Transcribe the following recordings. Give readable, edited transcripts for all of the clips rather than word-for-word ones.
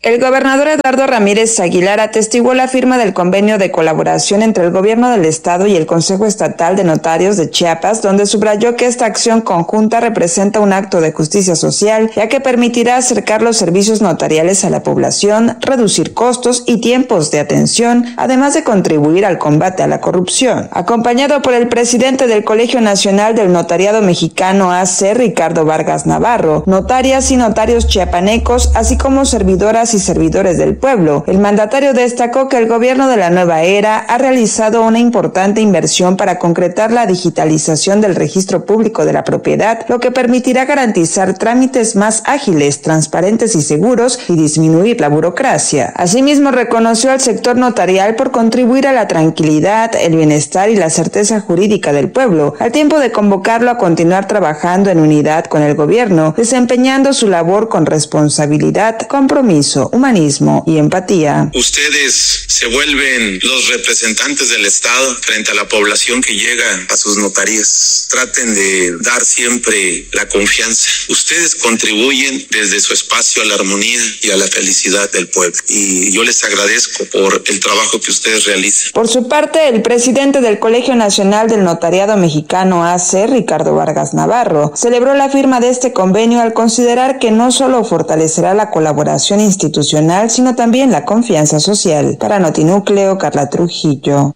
El gobernador Eduardo Ramírez Aguilar atestiguó la firma del convenio de colaboración entre el gobierno del estado y el Consejo Estatal de Notarios de Chiapas, donde subrayó que esta acción conjunta representa un acto de justicia social, ya que permitirá acercar los servicios notariales a la población, reducir costos y tiempos de atención, además de contribuir al combate a la corrupción. Acompañado por el presidente del Colegio Nacional del Notariado Mexicano AC, Ricardo Vargas Navarro, notarias y notarios chiapanecos, así como servidoras y servidores del pueblo, el mandatario destacó que el gobierno de la nueva era ha realizado una importante inversión para concretar la digitalización del registro público de la propiedad, lo que permitirá garantizar trámites más ágiles, transparentes y seguros y disminuir la burocracia. Asimismo, reconoció al sector notarial por contribuir a la tranquilidad, el bienestar y la certeza jurídica del pueblo, al tiempo de convocarlo a continuar trabajando en unidad con el gobierno, desempeñando su labor con responsabilidad, compromiso, humanismo y empatía. Ustedes se vuelven los representantes del Estado frente a la población que llega a sus notarías. Traten de dar siempre la confianza. Ustedes contribuyen desde su espacio a la armonía y a la felicidad del pueblo. Y yo les agradezco por el trabajo que ustedes realizan. Por su parte, el presidente del Colegio Nacional del Notariado Mexicano AC, Ricardo Vargas Navarro, celebró la firma de este convenio al considerar que no solo fortalecerá la colaboración institucional, sino también la confianza social. Para Notinúcleo, Carla Trujillo.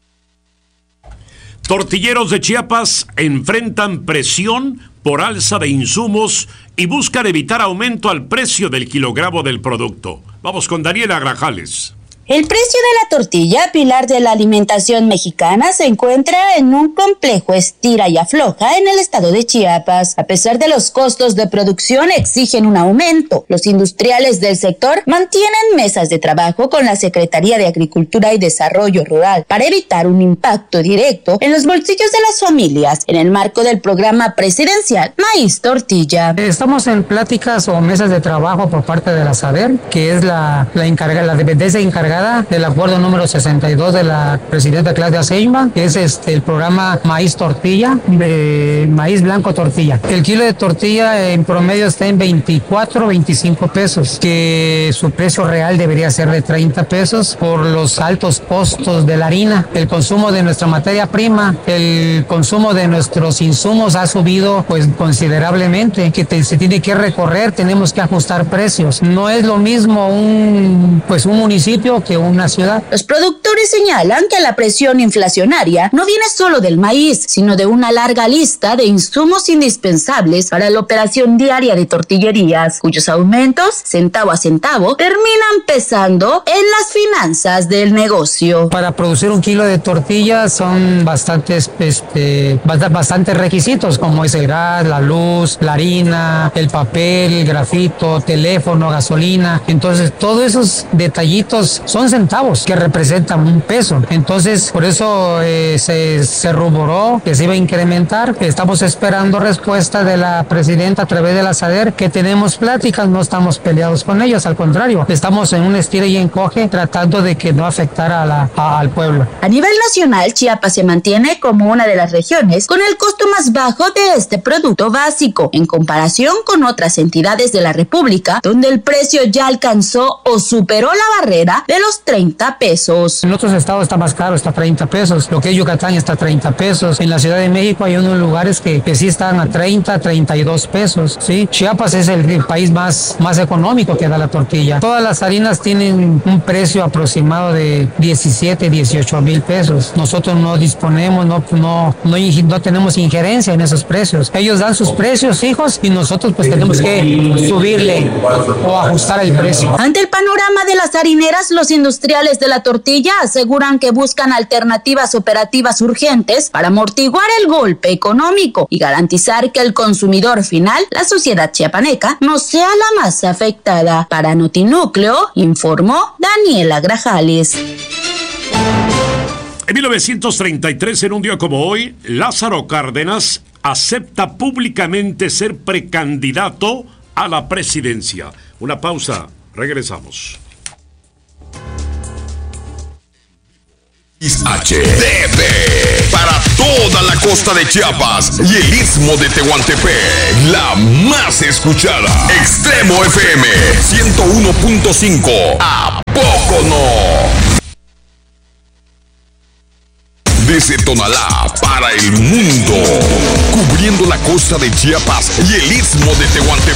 Tortilleros de Chiapas enfrentan presión por alza de insumos y buscan evitar aumento al precio del kilogramo del producto. Vamos con Daniela Grajales. El precio de la tortilla, pilar de la alimentación mexicana, se encuentra en un complejo estira y afloja en el estado de Chiapas. A pesar de los costos de producción, exigen un aumento. Los industriales del sector mantienen mesas de trabajo con la Secretaría de Agricultura y Desarrollo Rural para evitar un impacto directo en los bolsillos de las familias en el marco del programa presidencial Maíz Tortilla. Estamos en pláticas o mesas de trabajo por parte de la SADER, que es la dependencia encargada del acuerdo número 62 de la presidenta Claudia Sheinbaum, que es el programa Maíz Tortilla, maíz blanco tortilla. El kilo de tortilla en promedio está en 24, 25 pesos, que su precio real debería ser de 30 pesos por los altos costos de la harina. El consumo de nuestra materia prima, el consumo de nuestros insumos ha subido pues considerablemente, que se tiene que recorrer, tenemos que ajustar precios. No es lo mismo un municipio que una ciudad. Los productores señalan que la presión inflacionaria no viene solo del maíz, sino de una larga lista de insumos indispensables para la operación diaria de tortillerías, cuyos aumentos, centavo a centavo, terminan pesando en las finanzas del negocio. Para producir un kilo de tortilla son bastantes requisitos, como es el gas, la luz, la harina, el papel, el grafito, teléfono, gasolina. Entonces, todos esos detallitos son centavos que representan un peso. Entonces, por eso se rumoró que se iba a incrementar. Estamos esperando respuesta de la presidenta a través de la SADER, que tenemos pláticas, no estamos peleados con ellos, al contrario, estamos en un estira y encoge tratando de que no afectara al pueblo. A nivel nacional, Chiapas se mantiene como una de las regiones con el costo más bajo de este producto básico, en comparación con otras entidades de la República, donde el precio ya alcanzó o superó la barrera de los 30 pesos. En otros estados está más caro, está a 30 pesos. Lo que es Yucatán está a 30 pesos. En la Ciudad de México hay unos lugares que sí están a 30, 32 pesos. ¿Sí? Chiapas es el país más económico que da la tortilla. Todas las harinas tienen un precio aproximado de 17, 18 mil pesos. Nosotros no disponemos, no tenemos injerencia en esos precios. Ellos dan sus precios fijos y nosotros pues tenemos que subirle o ajustar el precio. Ante el panorama de las harineras, los industriales de la tortilla aseguran que buscan alternativas operativas urgentes para amortiguar el golpe económico y garantizar que el consumidor final, la sociedad chiapaneca, no sea la más afectada. Para Notinúcleo, informó Daniela Grajales. En 1933, en un día como hoy, Lázaro Cárdenas acepta públicamente ser precandidato a la presidencia. Una pausa, regresamos. HDD para toda la costa de Chiapas y el istmo de Tehuantepec, la más escuchada. Extremo FM 101.5. ¿A poco no? Desde Tonalá para el mundo, cubriendo la costa de Chiapas y el istmo de Tehuantepec.